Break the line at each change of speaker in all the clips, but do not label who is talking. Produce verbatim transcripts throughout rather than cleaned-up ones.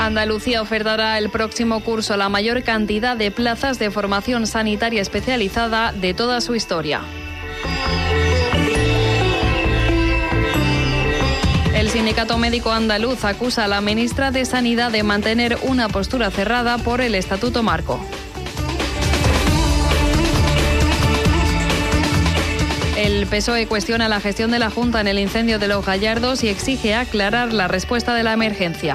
Andalucía ofertará el próximo curso la mayor cantidad de plazas de formación sanitaria especializada de toda su historia. El Sindicato Médico Andaluz acusa a la ministra de Sanidad de mantener una postura cerrada por el Estatuto Marco. El P S O E cuestiona la gestión de la Junta en el incendio de Los Gallardos y exige aclarar la respuesta de la emergencia.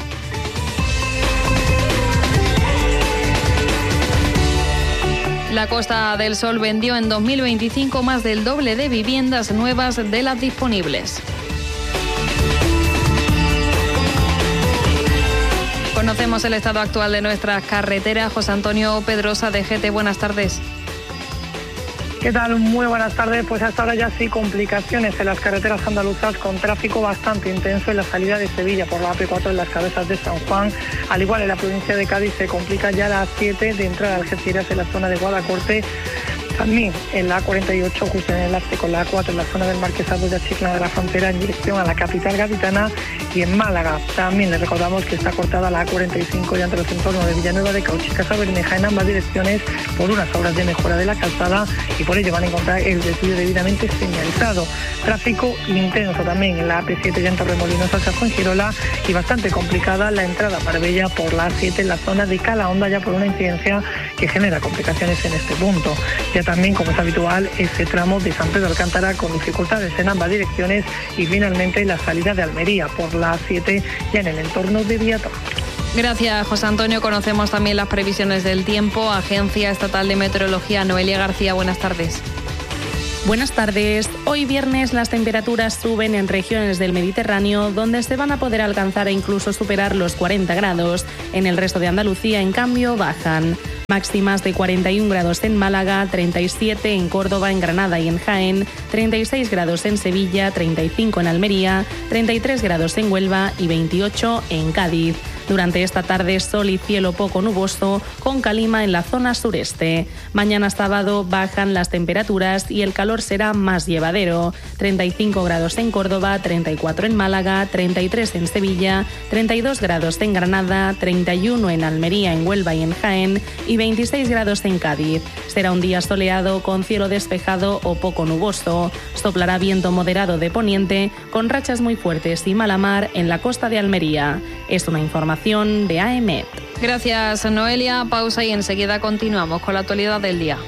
La Costa del Sol vendió en dos mil veinticinco más del doble de viviendas nuevas de las disponibles. Conocemos el estado actual de nuestras carreteras. José Antonio Pedrosa, de G T, buenas tardes.
¿Qué tal? Muy buenas tardes. Pues hasta ahora ya sí complicaciones en las carreteras andaluzas con tráfico bastante intenso en la salida de Sevilla por la A P cuatro en las Cabezas de San Juan. Al igual en la provincia de Cádiz se complica ya la A siete de entrada a Algeciras en la zona de Guadacorte. También en la A cuarenta y ocho, justo en el enlace con la A cuatro en la zona del Marquesado de Chiclana de la Frontera en dirección a la capital gaditana, y en Málaga también les recordamos que está cortada la A cuarenta y cinco ya entre los entornos de Villanueva de Cauchi y Casa Bermeja en ambas direcciones por unas obras de mejora de la calzada, y por ello van a encontrar el desvío debidamente señalizado. Tráfico intenso también en la A P siete ya en Torremolinos hacia Fuengirola, y bastante complicada la entrada a Marbella por la A siete en la zona de Calahonda ya por una incidencia que genera complicaciones en este punto. Ya también, como es habitual, ese tramo de San Pedro Alcántara con dificultades en ambas direcciones, y finalmente la salida de Almería por la A siete ya en el entorno de Viator.
Gracias, José Antonio. Conocemos también las previsiones del tiempo. Agencia Estatal de Meteorología, Noelia García, buenas tardes.
Buenas tardes. Hoy viernes las temperaturas suben en regiones del Mediterráneo, donde se van a poder alcanzar e incluso superar los cuarenta grados. En el resto de Andalucía, en cambio, bajan. Máximas de cuarenta y un grados en Málaga, treinta y siete en Córdoba, en Granada y en Jaén, treinta y seis grados en Sevilla, treinta y cinco en Almería, treinta y tres grados en Huelva y veintiocho en Cádiz. Durante esta tarde, sol y cielo poco nuboso, con calima en la zona sureste. Mañana sábado bajan las temperaturas y el calor será más llevadero. treinta y cinco grados en Córdoba, treinta y cuatro en Málaga, treinta y tres en Sevilla, treinta y dos grados en Granada, treinta y uno en Almería, en Huelva y en Jaén, y veintiséis grados en Cádiz. Será un día soleado con cielo despejado o poco nuboso. Soplará viento moderado de poniente, con rachas muy fuertes y mala mar en la costa de Almería. Es una información de A E M E T.
Gracias, Noelia. Pausa y enseguida continuamos con la actualidad del día.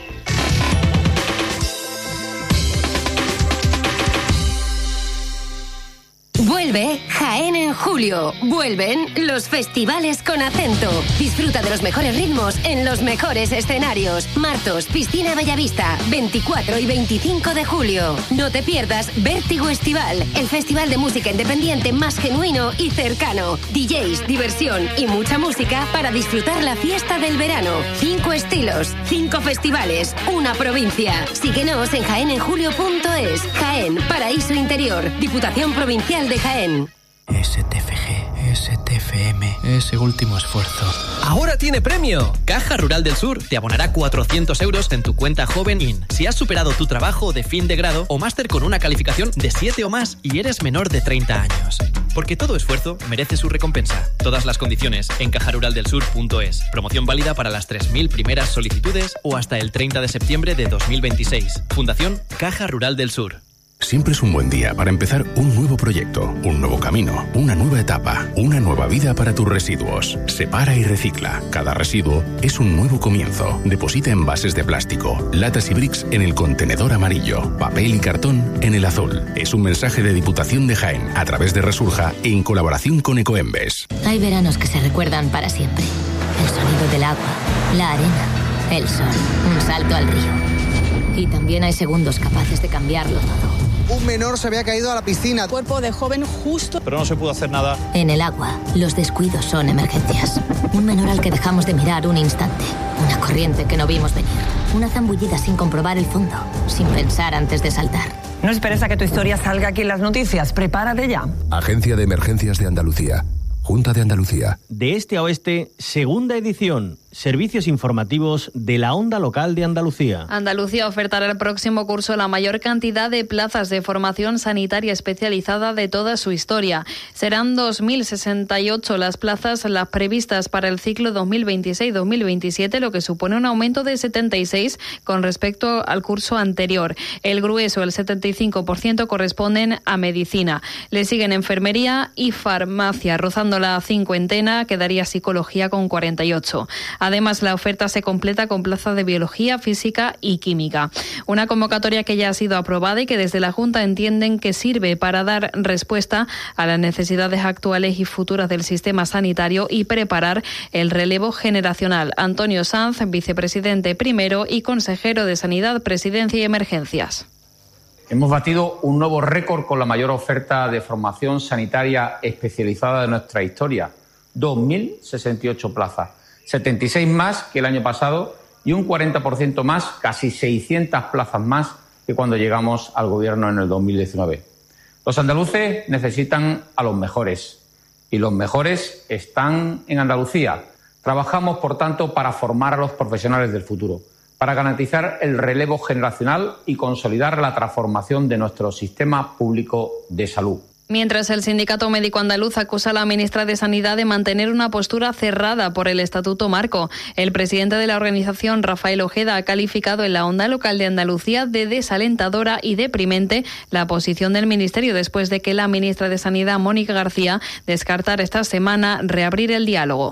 Vuelve Jaén en julio. Vuelven los festivales con acento. Disfruta de los mejores ritmos en los mejores escenarios. Martos, Piscina Bellavista, veinticuatro y veinticinco de julio. No te pierdas Vértigo Estival, el festival de música independiente más genuino y cercano. D Js, diversión y mucha música para disfrutar la fiesta del verano. Cinco estilos, cinco festivales, una provincia. Síguenos en jaén en julio punto es. Jaén, Paraíso Interior, Diputación Provincial de Jaén.
S T F G, S T F M, ese último esfuerzo.
¡Ahora tiene premio! Caja Rural del Sur te abonará cuatrocientos euros en tu cuenta Joven In si has superado tu trabajo de fin de grado o máster con una calificación de siete o más y eres menor de treinta años. Porque todo esfuerzo merece su recompensa. Todas las condiciones en caja rural del sur punto es. Promoción válida para las tres mil primeras solicitudes o hasta el treinta de septiembre de dos mil veintiséis. Fundación Caja Rural del Sur.
Siempre es un buen día para empezar un nuevo proyecto, un nuevo camino, una nueva etapa, una nueva vida para tus residuos. Separa y recicla. Cada residuo es un nuevo comienzo. Deposita envases de plástico, latas y bricks en el contenedor amarillo, papel y cartón en el azul. Es un mensaje de Diputación de Jaén a través de Resurja en colaboración con Ecoembes.
Hay veranos que se recuerdan para siempre. El sonido del agua, la arena, el sol, un salto al río. Y también hay segundos capaces de cambiarlo todo.
Un menor se había caído a la piscina.
Cuerpo de joven justo.
Pero no se pudo hacer nada.
En el agua, los descuidos son emergencias. Un menor al que dejamos de mirar un instante. Una corriente que no vimos venir. Una zambullida sin comprobar el fondo. Sin pensar antes de saltar.
No esperes a que tu historia salga aquí en las noticias. Prepárate ya.
Agencia de Emergencias de Andalucía. Junta de Andalucía.
De este a oeste, segunda edición.
Servicios informativos de la Onda Local de Andalucía.
Andalucía ofertará el próximo curso la mayor cantidad de plazas de formación sanitaria especializada de toda su historia. Serán dos mil sesenta y ocho las plazas las previstas para el ciclo dos mil veintiséis dos mil veintisiete, lo que supone un aumento de setenta y seis con respecto al curso anterior. El grueso, el setenta y cinco por ciento, corresponden a medicina. Le siguen enfermería y farmacia, rozando la cincuentena, quedaría psicología con cuarenta y ocho. Además, la oferta se completa con plazas de biología, física y química. Una convocatoria que ya ha sido aprobada y que desde la Junta entienden que sirve para dar respuesta a las necesidades actuales y futuras del sistema sanitario y preparar el relevo generacional. Antonio Sanz, vicepresidente primero y consejero de Sanidad, Presidencia y Emergencias.
Hemos batido un nuevo récord con la mayor oferta de formación sanitaria especializada de nuestra historia. dos mil sesenta y ocho plazas. setenta y seis más que el año pasado y un cuarenta por ciento más, casi seiscientas plazas más que cuando llegamos al gobierno en el dos mil diecinueve. Los andaluces necesitan a los mejores y los mejores están en Andalucía. Trabajamos, por tanto, para formar a los profesionales del futuro, para garantizar el relevo generacional y consolidar la transformación de nuestro sistema público de salud.
Mientras el Sindicato Médico Andaluz acusa a la ministra de Sanidad de mantener una postura cerrada por el Estatuto Marco. El presidente de la organización, Rafael Ojeda, ha calificado en la Onda Local de Andalucía de desalentadora y deprimente la posición del Ministerio después de que la ministra de Sanidad, Mónica García, descartara esta semana reabrir el diálogo.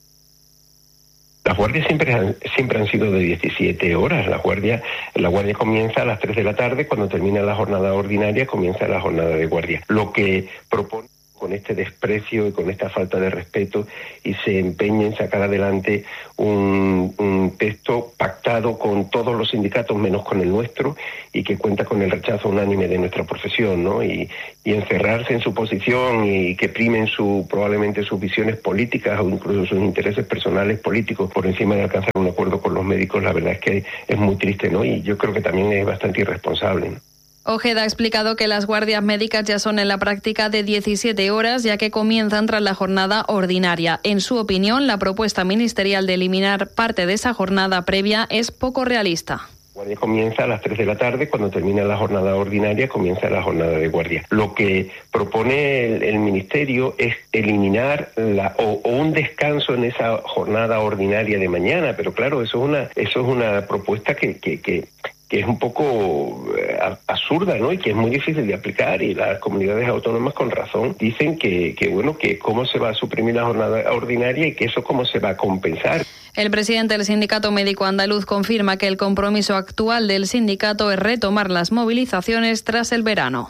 Las guardias siempre han, siempre han sido de diecisiete horas. La guardia, la guardia comienza a las tres de la tarde, cuando termina la jornada ordinaria comienza la jornada de guardia. Lo que propone con este desprecio y con esta falta de respeto y se empeña en sacar adelante un, un texto pactado con todos los sindicatos menos con el nuestro y que cuenta con el rechazo unánime de nuestra profesión, ¿no? Y, y encerrarse en su posición y que primen su probablemente sus visiones políticas o incluso sus intereses personales políticos por encima de alcanzar un acuerdo con los médicos, la verdad es que es muy triste, ¿no? Y yo creo que también es bastante irresponsable, ¿no?
Ojeda ha explicado que las guardias médicas ya son en la práctica de diecisiete horas, ya que comienzan tras la jornada ordinaria. En su opinión, la propuesta ministerial de eliminar parte de esa jornada previa es poco realista.
La guardia comienza a las tres de la tarde, cuando termina la jornada ordinaria comienza la jornada de guardia. Lo que propone el, el Ministerio es eliminar la, o, o un descanso en esa jornada ordinaria de mañana, pero claro, eso es una, eso es una propuesta que... que, que que es un poco eh, absurda, ¿no? Y que es muy difícil de aplicar, y las comunidades autónomas con razón dicen que, que bueno, que cómo se va a suprimir la jornada ordinaria y que eso cómo se va a compensar.
El presidente del Sindicato Médico Andaluz confirma que el compromiso actual del sindicato es retomar las movilizaciones tras el verano.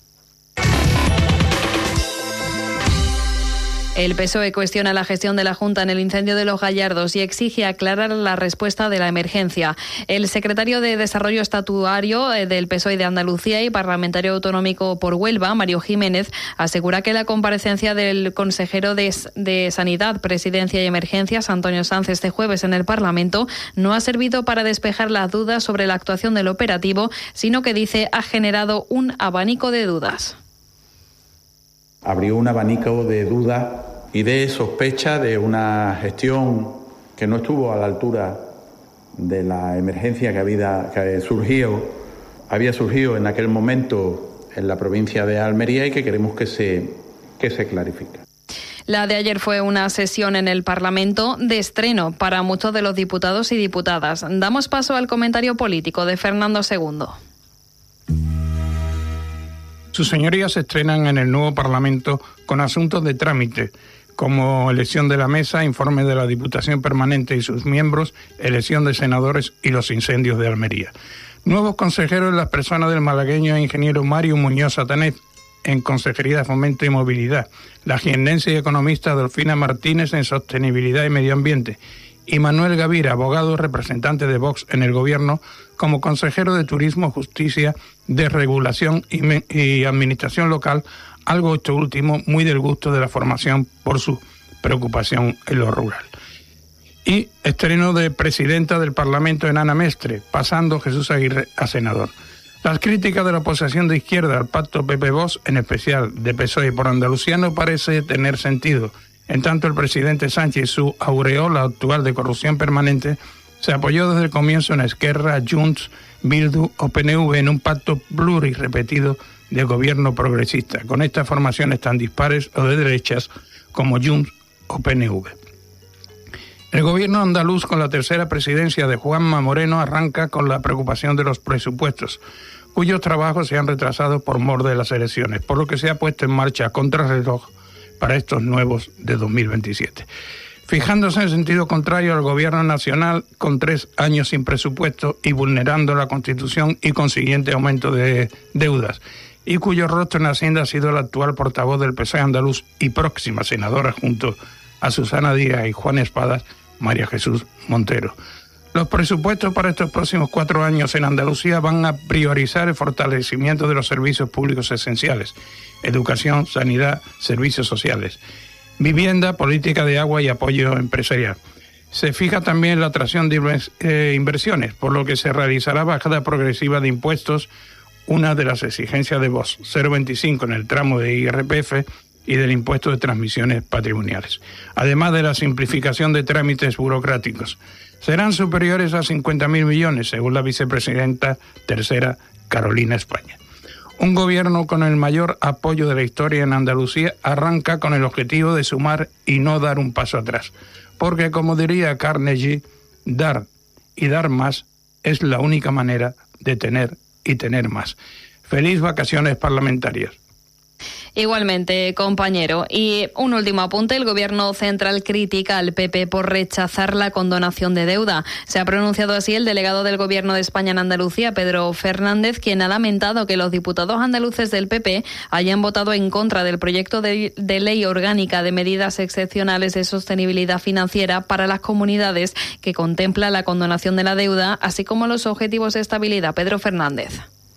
El P S O E cuestiona la gestión de la Junta en el incendio de Los Gallardos y exige aclarar la respuesta de la emergencia. El secretario de Desarrollo Estatuario del P S O E de Andalucía y parlamentario autonómico por Huelva, Mario Jiménez, asegura que la comparecencia del consejero de, de Sanidad, Presidencia y Emergencias, Antonio Sanz, este jueves en el Parlamento, no ha servido para despejar las dudas sobre la actuación del operativo, sino que, dice, ha generado un abanico de dudas.
Abrió un abanico de dudas y de sospecha de una gestión que no estuvo a la altura de la emergencia que había, que surgió, había surgido en aquel momento en la provincia de Almería y que queremos que se, que se clarifique.
La de ayer fue una sesión en el Parlamento de estreno para muchos de los diputados y diputadas. Damos paso al comentario político de Fernando Segundo.
Sus señorías se estrenan en el nuevo Parlamento con asuntos de trámite, como elección de la mesa, informe de la Diputación Permanente y sus miembros, elección de senadores y los incendios de Almería. Nuevos consejeros en las personas del malagueño ingeniero Mario Muñoz Satanés, en Consejería de Fomento y Movilidad, la jiennense y economista Delfina Martínez en Sostenibilidad y Medio Ambiente, y Manuel Gavira, abogado representante de Vox en el Gobierno, como consejero de Turismo, Justicia, Desregulación y, me- y Administración Local, algo esto último muy del gusto de la formación por su preocupación en lo rural. Y estreno de presidenta del Parlamento en Ana Mestre, pasando Jesús Aguirre a senador. Las críticas de la oposición de izquierda al pacto P P-Vox, en especial de P S O E por Andalucía, no parece tener sentido. En tanto, el presidente Sánchez, su aureola actual de corrupción permanente, se apoyó desde el comienzo en Esquerra, Junts, Bildu o P N V en un pacto plurirrepetido de gobierno progresista, con estas formaciones tan dispares o de derechas como Junts o P N V. El gobierno andaluz, con la tercera presidencia de Juanma Moreno, arranca con la preocupación de los presupuestos, cuyos trabajos se han retrasado por mor de las elecciones, por lo que se ha puesto en marcha a contrarreloj para estos nuevos de dos mil veintisiete. Fijándose en sentido contrario al gobierno nacional, con tres años sin presupuesto y vulnerando la Constitución y consiguiente aumento de deudas, y cuyo rostro en Hacienda ha sido el actual portavoz del P S O E andaluz y próxima senadora junto a Susana Díaz y Juan Espadas, María Jesús Montero. Los presupuestos para estos próximos cuatro años en Andalucía van a priorizar el fortalecimiento de los servicios públicos esenciales: educación, sanidad, servicios sociales, vivienda, política de agua y apoyo empresarial. Se fija también la atracción de inversiones, por lo que se realizará bajada progresiva de impuestos, una de las exigencias de Vox, cero coma veinticinco en el tramo de I R P F y del impuesto de transmisiones patrimoniales, además de la simplificación de trámites burocráticos. Serán superiores a cincuenta mil millones, según la vicepresidenta tercera Carolina España. Un gobierno con el mayor apoyo de la historia en Andalucía arranca con el objetivo de sumar y no dar un paso atrás, porque, como diría Carnegie, dar y dar más es la única manera de tener y tener más. Feliz vacaciones parlamentarias.
Igualmente, compañero. Y un último apunte: el Gobierno central critica al P P por rechazar la condonación de deuda. Se ha pronunciado así el delegado del Gobierno de España en Andalucía, Pedro Fernández, quien ha lamentado que los diputados andaluces del P P hayan votado en contra del proyecto de, de ley orgánica de medidas excepcionales de sostenibilidad financiera para las comunidades, que contempla la condonación de la deuda, así como los objetivos de estabilidad. Pedro Fernández.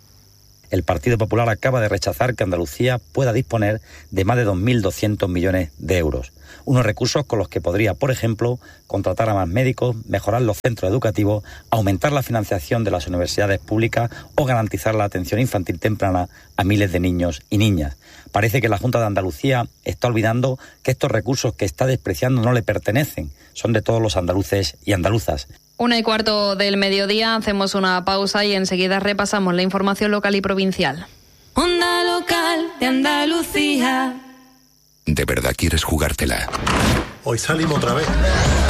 El Partido Popular acaba de rechazar que Andalucía pueda disponer de más de dos mil doscientos millones de euros. Unos recursos con los que podría, por ejemplo, contratar a más médicos, mejorar los centros educativos, aumentar la financiación de las universidades públicas o garantizar la atención infantil temprana a miles de niños y niñas. Parece que la Junta de Andalucía está olvidando que estos recursos que está despreciando no le pertenecen, son de todos los andaluces y andaluzas.
Una y cuarto del mediodía, hacemos una pausa y enseguida repasamos la información local y provincial.
Onda Local de Andalucía.
¿De verdad quieres jugártela?
Hoy salimos otra vez.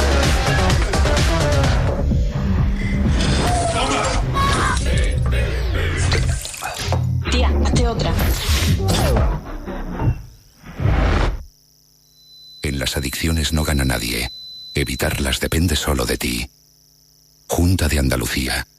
Tía, hazte otra.
En las adicciones no gana nadie. Evitarlas depende solo de ti. Junta de Andalucía.